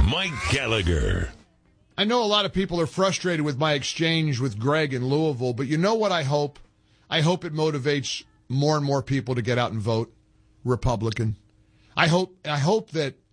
Mike Gallagher. I know a lot of people are frustrated with my exchange with Greg in Louisville, but you know what I hope? I hope it motivates more and more people to get out and vote Republican. I hope that